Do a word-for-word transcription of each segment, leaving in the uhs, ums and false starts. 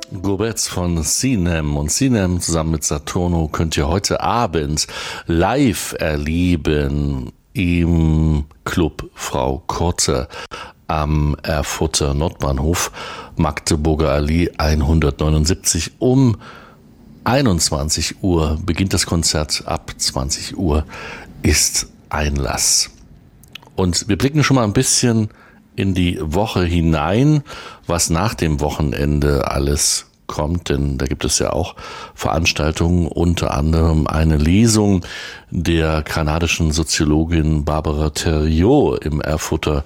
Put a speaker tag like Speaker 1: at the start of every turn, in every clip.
Speaker 1: Gobetz von Sinem und Sinem zusammen mit Saturno könnt ihr heute Abend live erleben im Club Frau Kurte am Erfurter Nordbahnhof, Magdeburger Allee hundertneunundsiebzig. Um einundzwanzig Uhr beginnt das Konzert, ab zwanzig Uhr ist Einlass. Und wir blicken schon mal ein bisschen in die Woche hinein, was nach dem Wochenende alles kommt, denn da gibt es ja auch Veranstaltungen, unter anderem eine Lesung der kanadischen Soziologin Barbara Thériault im Erfurter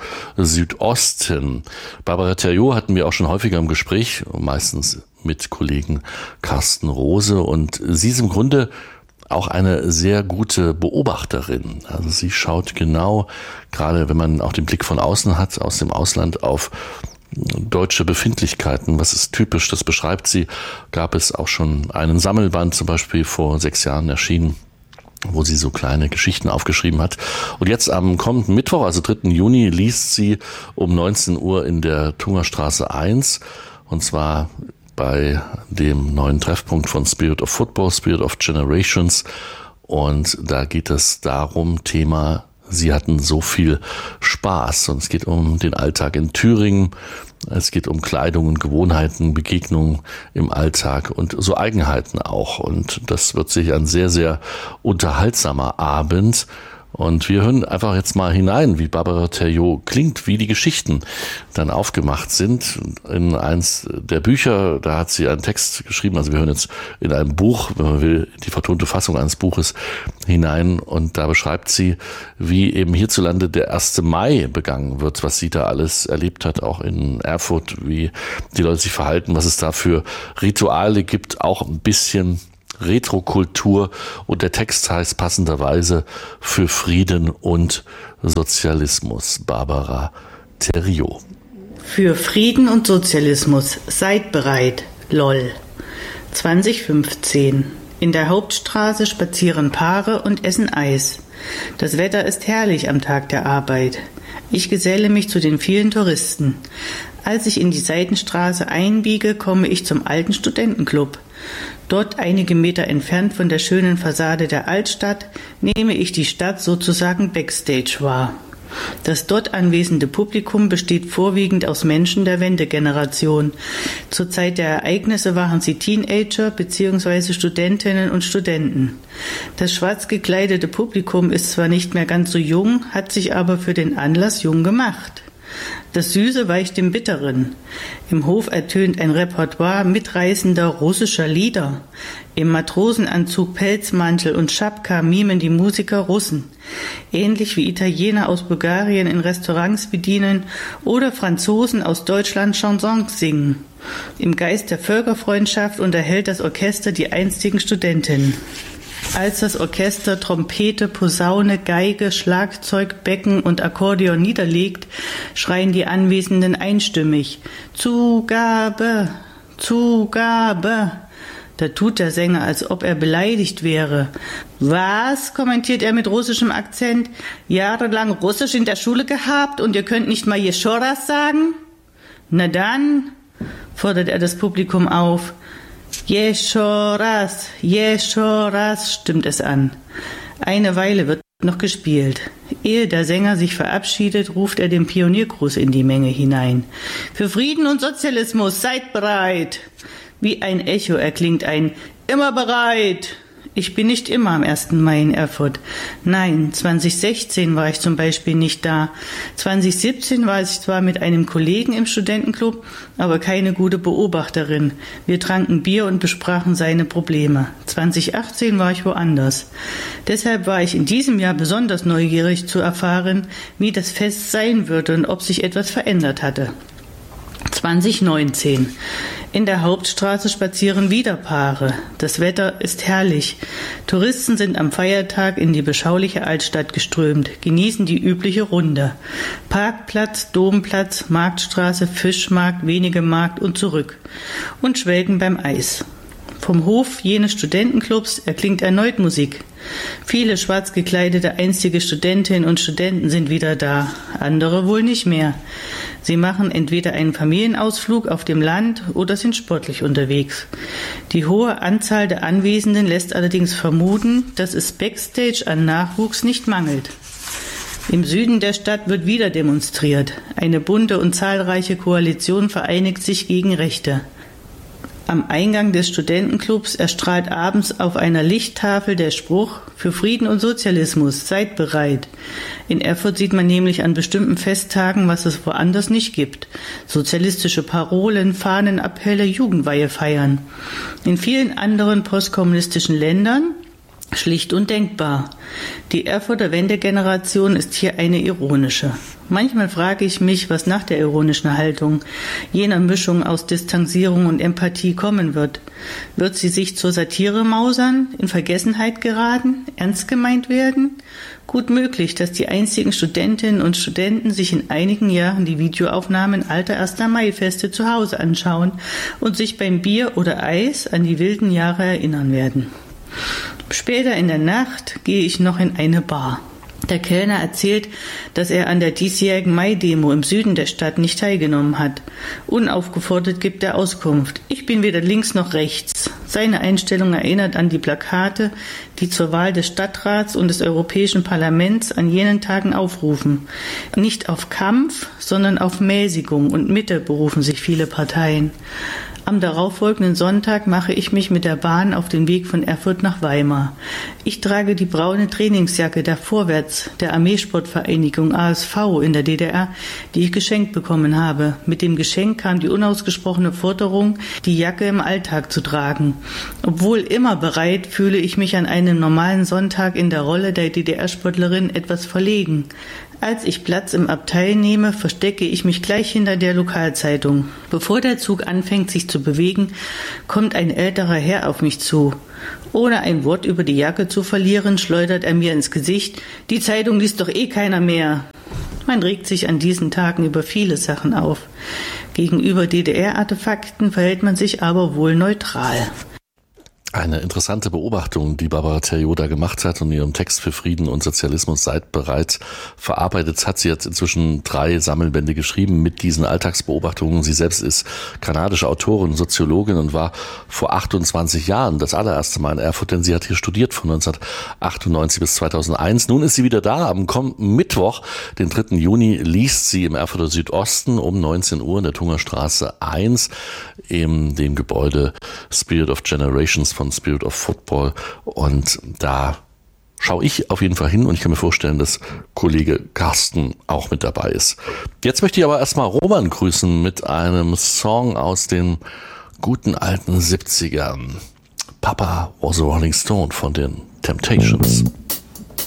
Speaker 1: Südosten. Barbara Thériault hatten wir auch schon häufiger im Gespräch, meistens mit Kollegen Carsten Rose, und sie ist im Grunde auch eine sehr gute Beobachterin. Also sie schaut genau, gerade wenn man auch den Blick von außen hat, aus dem Ausland, auf deutsche Befindlichkeiten. Was ist typisch? Das beschreibt sie. Gab es auch schon einen Sammelband, zum Beispiel vor sechs Jahren erschienen, wo sie so kleine Geschichten aufgeschrieben hat. Und jetzt am kommenden Mittwoch, also dritten Juni, liest sie um neunzehn Uhr in der Tungerstraße eins, und zwar bei dem neuen Treffpunkt von Spirit of Football, Spirit of Generations. Und da geht es darum, Thema, sie hatten so viel Spaß. Und es geht um den Alltag in Thüringen. Es geht um Kleidung und Gewohnheiten, Begegnungen im Alltag und so Eigenheiten auch. Und das wird sicher ein sehr, sehr unterhaltsamer Abend. Und wir hören einfach jetzt mal hinein, wie Barbara Thériault klingt, wie die Geschichten dann aufgemacht sind. In eins der Bücher, da hat sie einen Text geschrieben, also wir hören jetzt in einem Buch, wenn man will, die vertonte Fassung eines Buches hinein, und da beschreibt sie, wie eben hierzulande der erste Mai begangen wird, was sie da alles erlebt hat, auch in Erfurt, wie die Leute sich verhalten, was es da für Rituale gibt, auch ein bisschen Retrokultur, und der Text heißt passenderweise Für Frieden und Sozialismus. Barbara Thériault.
Speaker 2: Für Frieden und Sozialismus, seid bereit, lol. zwanzig fünfzehn. In der Hauptstraße spazieren Paare und essen Eis. Das Wetter ist herrlich am Tag der Arbeit. Ich geselle mich zu den vielen Touristen. Als ich in die Seitenstraße einbiege, komme ich zum alten Studentenclub. Dort, einige Meter entfernt von der schönen Fassade der Altstadt, nehme ich die Stadt sozusagen backstage wahr. Das dort anwesende Publikum besteht vorwiegend aus Menschen der Wendegeneration. Zur Zeit der Ereignisse waren sie Teenager bzw. Studentinnen und Studenten. Das schwarz gekleidete Publikum ist zwar nicht mehr ganz so jung, hat sich aber für den Anlass jung gemacht. Das Süße weicht dem Bitteren. Im Hof ertönt ein Repertoire mitreißender russischer Lieder. Im Matrosenanzug, Pelzmantel und Schapka mimen die Musiker Russen. Ähnlich wie Italiener aus Bulgarien in Restaurants bedienen oder Franzosen aus Deutschland Chansons singen. Im Geist der Völkerfreundschaft unterhält das Orchester die einstigen Studentinnen. Als das Orchester Trompete, Posaune, Geige, Schlagzeug, Becken und Akkordeon niederlegt, schreien die Anwesenden einstimmig: Zugabe, Zugabe. Da tut der Sänger, als ob er beleidigt wäre. Was, kommentiert er mit russischem Akzent, jahrelang Russisch in der Schule gehabt und ihr könnt nicht mal Jeschoras sagen? Na dann, fordert er das Publikum auf. Jeschoras, Jeschoras, stimmt es an. Eine Weile wird noch gespielt. Ehe der Sänger sich verabschiedet, ruft er den Pioniergruß in die Menge hinein. Für Frieden und Sozialismus, seid bereit! Wie ein Echo erklingt ein Immer bereit! Ich bin nicht immer am ersten Mai in Erfurt. Nein, zwanzig sechzehn war ich zum Beispiel nicht da. zwanzig siebzehn war ich zwar mit einem Kollegen im Studentenclub, aber keine gute Beobachterin. Wir tranken Bier und besprachen seine Probleme. zwanzig achtzehn war ich woanders. Deshalb war ich in diesem Jahr besonders neugierig zu erfahren, wie das Fest sein würde und ob sich etwas verändert hatte. zwanzig neunzehn. In der Hauptstraße spazieren wieder Paare. Das Wetter ist herrlich. Touristen sind am Feiertag in die beschauliche Altstadt geströmt, genießen die übliche Runde. Parkplatz, Domplatz, Marktstraße, Fischmarkt, Wenigemarkt und zurück. Und schwelgen beim Eis. Vom Hof jenes Studentenclubs erklingt erneut Musik. Viele schwarz gekleidete einstige Studentinnen und Studenten sind wieder da, andere wohl nicht mehr. Sie machen entweder einen Familienausflug auf dem Land oder sind sportlich unterwegs. Die hohe Anzahl der Anwesenden lässt allerdings vermuten, dass es backstage an Nachwuchs nicht mangelt. Im Süden der Stadt wird wieder demonstriert. Eine bunte und zahlreiche Koalition vereinigt sich gegen Rechte. Am Eingang des Studentenclubs erstrahlt abends auf einer Lichttafel der Spruch: Für Frieden und Sozialismus, seid bereit. In Erfurt sieht man nämlich an bestimmten Festtagen, was es woanders nicht gibt. Sozialistische Parolen, Fahnenappelle, Jugendweihe feiern. In vielen anderen postkommunistischen Ländern schlicht undenkbar. Die Erfurter Wendegeneration ist hier eine ironische. Manchmal frage ich mich, was nach der ironischen Haltung, jener Mischung aus Distanzierung und Empathie kommen wird. Wird sie sich zur Satire mausern, in Vergessenheit geraten, ernst gemeint werden? Gut möglich, dass die einzigen Studentinnen und Studenten sich in einigen Jahren die Videoaufnahmen alter erster Mai-Feste zu Hause anschauen und sich beim Bier oder Eis an die wilden Jahre erinnern werden. Später in der Nacht gehe ich noch in eine Bar. Der Kellner erzählt, dass er an der diesjährigen Mai-Demo im Süden der Stadt nicht teilgenommen hat. Unaufgefordert gibt er Auskunft. Ich bin weder links noch rechts. Seine Einstellung erinnert an die Plakate, die zur Wahl des Stadtrats und des Europäischen Parlaments an jenen Tagen aufrufen. Nicht auf Kampf, sondern auf Mäßigung und Mitte berufen sich viele Parteien. Am darauffolgenden Sonntag mache ich mich mit der Bahn auf den Weg von Erfurt nach Weimar. Ich trage die braune Trainingsjacke der Vorwärts, der Armeesportvereinigung A S V in der D D R, die ich geschenkt bekommen habe. Mit dem Geschenk kam die unausgesprochene Forderung, die Jacke im Alltag zu tragen. Obwohl immer bereit, fühle ich mich an einem normalen Sonntag in der Rolle der D D R-Sportlerin etwas verlegen. Als ich Platz im Abteil nehme, verstecke ich mich gleich hinter der Lokalzeitung. Bevor der Zug anfängt, sich zu bewegen, kommt ein älterer Herr auf mich zu. Ohne ein Wort über die Jacke zu verlieren, schleudert er mir ins Gesicht: Die Zeitung liest doch eh keiner mehr. Man regt sich an diesen Tagen über viele Sachen auf. Gegenüber D D R-Artefakten verhält man sich aber wohl neutral.
Speaker 1: Eine interessante Beobachtung, die Barbara Thériault da gemacht hat und in ihrem Text Für Frieden und Sozialismus seid bereit verarbeitet hat. Sie hat inzwischen drei Sammelbände geschrieben mit diesen Alltagsbeobachtungen. Sie selbst ist kanadische Autorin, Soziologin und war vor achtundzwanzig Jahren das allererste Mal in Erfurt, denn sie hat hier studiert von neunzehnhundertachtundneunzig bis zweitausendeins. Nun ist sie wieder da. Am kommenden Mittwoch, den dritten Juni, liest sie im Erfurter Südosten um neunzehn Uhr in der Tungerstraße eins in dem Gebäude Spirit of Generations von Spirit of Football, und da schaue ich auf jeden Fall hin und ich kann mir vorstellen, dass Kollege Carsten auch mit dabei ist. Jetzt möchte ich aber erstmal Roman grüßen mit einem Song aus den guten alten siebzigern. Papa was a Rolling Stone von den Temptations.